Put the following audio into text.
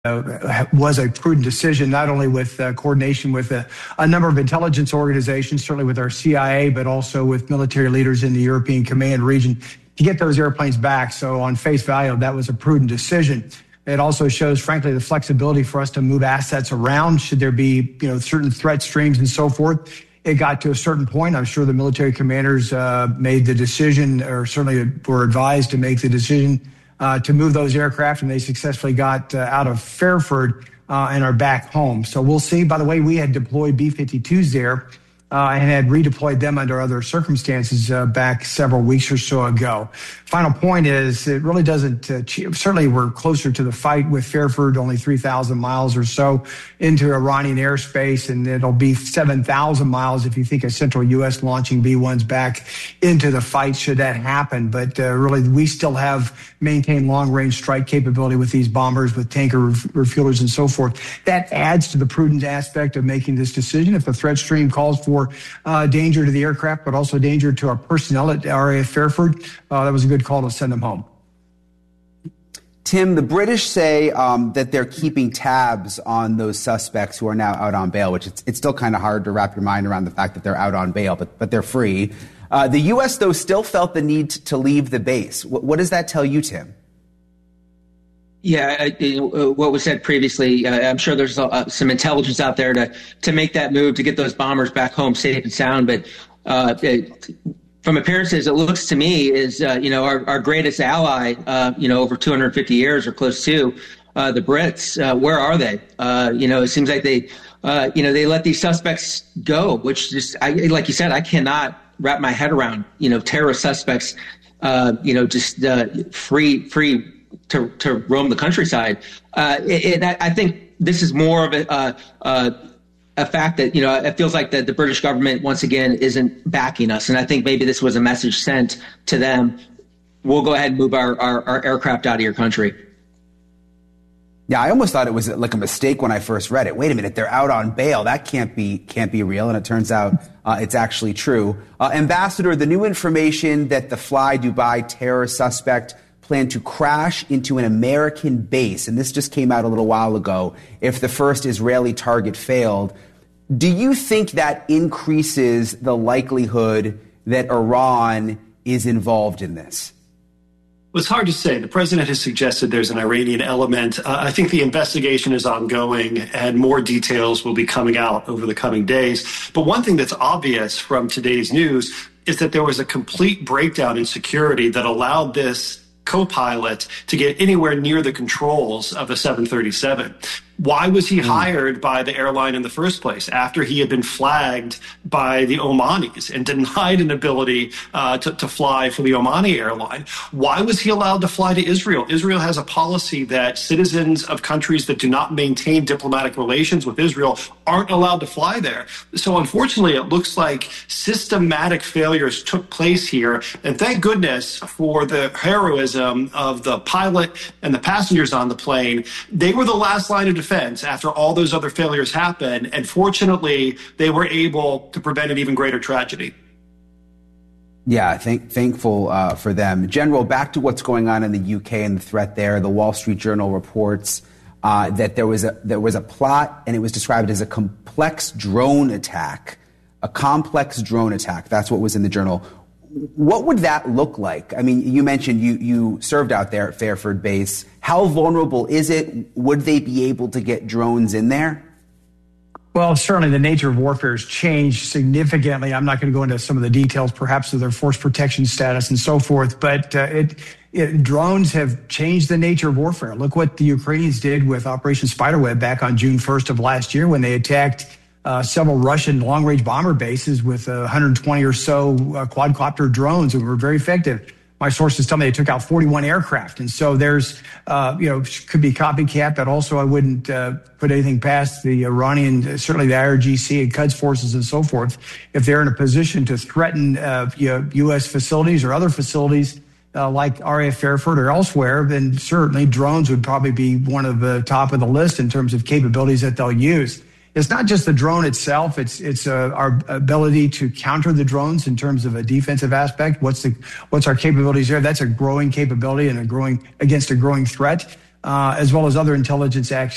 was a prudent decision, not only with coordination with a number of intelligence organizations, certainly with our CIA, but also with military leaders in the European Command region to get those airplanes back. So on face value, that was a prudent decision. It also shows, frankly, the flexibility for us to move assets around should there be, certain threat streams and so forth. It got to a certain point. I'm sure the military commanders made the decision, or certainly were advised to make the decision to move those aircraft, and they successfully got out of Fairford and are back home. So we'll see. By the way, we had deployed B-52s there and had redeployed them under other circumstances back several weeks or so ago. Final point is it really doesn't, certainly we're closer to the fight with Fairford, only 3,000 miles or so into Iranian airspace, and it'll be 7,000 miles if you think of central U.S. launching B-1s back into the fight should that happen. But really, we still have maintained long-range strike capability with these bombers, with tanker refuelers and so forth. That adds to the prudent aspect of making this decision. If the threat stream calls for danger to the aircraft, but also danger to our personnel at RAF Fairford, that was a good call to send them home. Tim, the British say that they're keeping tabs on those suspects who are now out on bail, which it's still kind of hard to wrap your mind around the fact that they're out on bail, but they're free. The U.S., though, still felt the need to leave the base. What does that tell you, Tim? Yeah, what was said previously, I'm sure there's some intelligence out there to make that move to get those bombers back home safe and sound. But from appearances, it looks to me is, our greatest ally, over 250 years or close to, the Brits. Where are they? It seems like they let these suspects go, which just, like you said, I cannot wrap my head around, terrorist suspects, free to roam the countryside. I think this is more of a fact that, it feels like the British government, once again, isn't backing us. And I think maybe this was a message sent to them. We'll go ahead and move our aircraft out of your country. Yeah, I almost thought it was like a mistake when I first read it. Wait a minute, they're out on bail. That can't be real. And it turns out it's actually true. Ambassador, the new information that the Fly Dubai terror suspect planned to crash into an American base, and this just came out a little while ago, if the first Israeli target failed. Do you think that increases the likelihood that Iran is involved in this? Well, it's hard to say. The president has suggested there's an Iranian element. I think the investigation is ongoing and more details will be coming out over the coming days. But one thing that's obvious from today's news is that there was a complete breakdown in security that allowed this co-pilot to get anywhere near the controls of the 737. Why was he hired by the airline in the first place after he had been flagged by the Omanis and denied an ability to fly for the Omani airline? Why was he allowed to fly to Israel? Israel has a policy that citizens of countries that do not maintain diplomatic relations with Israel aren't allowed to fly there. So unfortunately, it looks like systematic failures took place here. And thank goodness for the heroism of the pilot and the passengers on the plane. They were the last line of defense after all those other failures happened, and fortunately, they were able to prevent an even greater tragedy. Yeah, thankful for them. General, back to what's going on in the UK and the threat there. The Wall Street Journal reports that there was a plot, and it was described as a complex drone attack. A complex drone attack. That's what was in the journal. What would that look like? I mean, you mentioned you served out there at Fairford Base. How vulnerable is it? Would they be able to get drones in there? Well, certainly the nature of warfare has changed significantly. I'm not going to go into some of the details, perhaps, of their force protection status and so forth, but drones have changed the nature of warfare. Look what the Ukrainians did with Operation Spiderweb back on June 1st of last year when they attacked several Russian long-range bomber bases with 120 or so quadcopter drones that were very effective. My sources tell me they took out 41 aircraft. And so there's, could be copycat, but also I wouldn't put anything past the Iranian, certainly the IRGC and Quds forces and so forth. If they're in a position to threaten U.S. facilities or other facilities like RAF Fairford or elsewhere, then certainly drones would probably be one of the top of the list in terms of capabilities that they'll use. It's not just the drone itself. It's our ability to counter the drones in terms of a defensive aspect. What's our capabilities there? That's a growing capability and against a growing threat, as well as other intelligence actions.